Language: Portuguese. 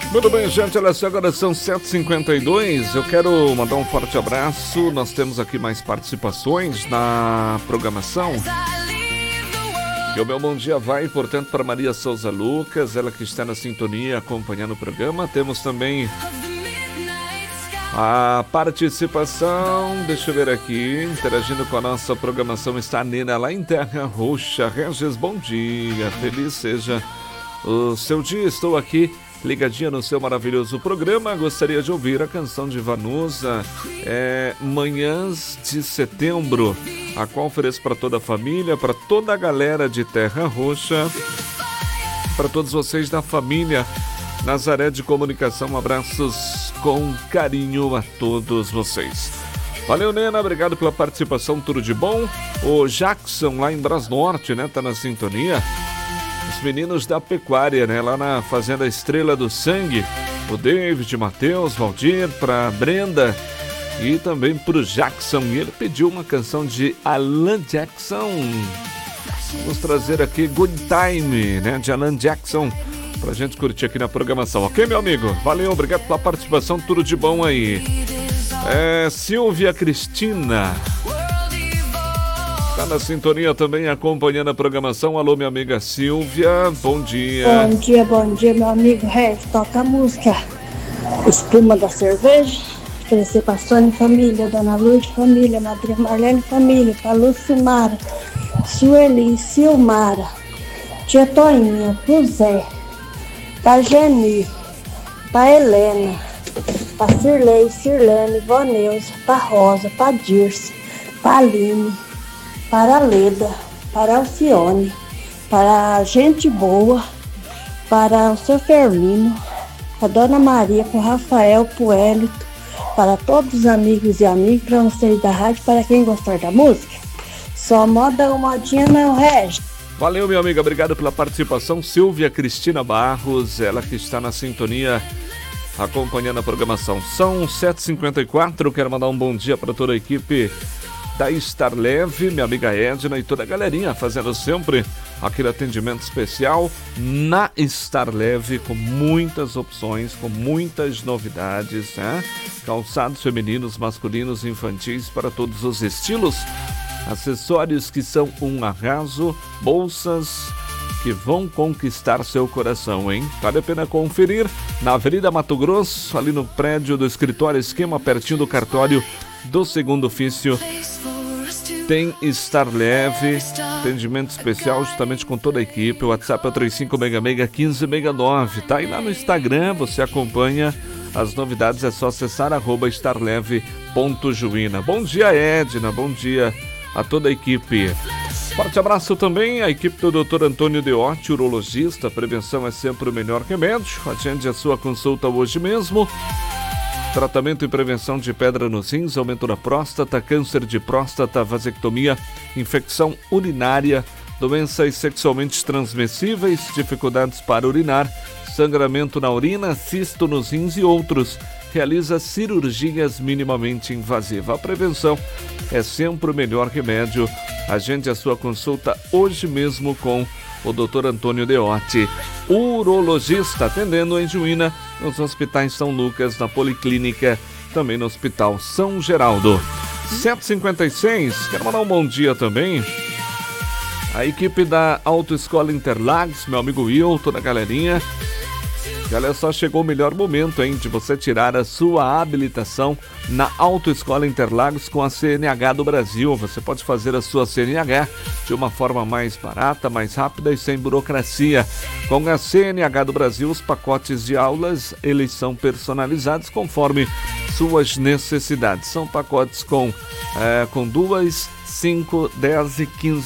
Muito bem, gente, olha só, agora são 7h52. Eu quero mandar um forte abraço. Nós temos aqui mais participações na programação. E o meu bom dia vai, portanto, para Maria Souza Lucas, ela que está na sintonia acompanhando o programa. Temos também a participação, deixa eu ver aqui, interagindo com a nossa programação, está a Nena lá em Terra Roxa. Regis, bom dia, feliz seja o seu dia. Estou aqui ligadinha no seu maravilhoso programa. Gostaria de ouvir a canção de Vanusa, Manhãs de Setembro, a qual ofereço para toda a família, para toda a galera de Terra Roxa, para todos vocês da família Nazaré de Comunicação. Abraços com carinho a todos vocês. Valeu, Nena, obrigado pela participação, tudo de bom. O Jackson lá em Brasnorte, né, tá na sintonia. Os meninos da pecuária, né, lá na Fazenda Estrela do Sangue. O David, Matheus, Valdir, pra Brenda e também pro Jackson. E ele pediu uma canção de Alan Jackson. Vamos trazer aqui Good Time, né, de Alan Jackson, pra gente curtir aqui na programação, ok, meu amigo? Valeu, obrigado pela participação, tudo de bom aí. Silvia Cristina tá na sintonia também, acompanhando a programação. Alô, minha amiga Silvia, bom dia. Bom dia, meu amigo Regis. Toca a música Espuma da Cerveja. Oferecer pra Sônia família, Dona Lourdes família, Madrinha Marlene família, pra Lucimara, Sueli, Silmara, Tia Toinha, pro Zé, pra Geni, pra Helena, pra Cirlei, Cirlane, Voneuza, pra Rosa, pra Dirce, pra Aline, para a Leda, para a Alcione, para a Gente Boa, para o seu Fermino, para a Dona Maria, para o Rafael, para o Hélito, para todos os amigos e amigas, para vocês da rádio, para quem gostar da música. Só moda ou modinha não, Regis. Valeu, meu amigo, obrigado pela participação. Silvia Cristina Barros, ela que está na sintonia acompanhando a programação. São 7h54, quero mandar um bom dia para toda a equipe da Estar Leve, minha amiga Edna e toda a galerinha fazendo sempre aquele atendimento especial na Estar Leve, com muitas opções, com muitas novidades, né? Calçados femininos, masculinos e infantis para todos os estilos, acessórios que são um arraso, bolsas que vão conquistar seu coração, hein? Vale a pena conferir na Avenida Mato Grosso, ali no prédio do Escritório Esquema, pertinho do cartório do Segundo Ofício. Tem Estar Leve, atendimento especial justamente com toda a equipe. O WhatsApp é 3566-1569, tá? E lá no Instagram você acompanha as novidades, é só acessar @estarleve.juína. Bom dia, Edna, bom dia a toda a equipe. Forte abraço também à equipe do Dr. Antônio Deotti, urologista. Prevenção é sempre o melhor remédio. Agende a sua consulta hoje mesmo. Tratamento e prevenção de pedra nos rins, aumento da próstata, câncer de próstata, vasectomia, infecção urinária, doenças sexualmente transmissíveis, dificuldades para urinar, sangramento na urina, cisto nos rins e outros. Realiza cirurgias minimamente invasivas. A prevenção é sempre o melhor remédio. Agende a sua consulta hoje mesmo com o Dr. Antônio Deotti, urologista, atendendo em Juína, nos hospitais São Lucas, na Policlínica, também no Hospital São Geraldo. 7h56, quero mandar um bom dia também a equipe da Autoescola Interlagos, meu amigo Will, toda a galerinha. E olha só, chegou o melhor momento, hein, de você tirar a sua habilitação na Autoescola Interlagos com a CNH do Brasil. Você pode fazer a sua CNH de uma forma mais barata, mais rápida e sem burocracia. Com a CNH do Brasil, os pacotes de aulas, eles são personalizados conforme suas necessidades. São pacotes com 2, 5, 10 e 15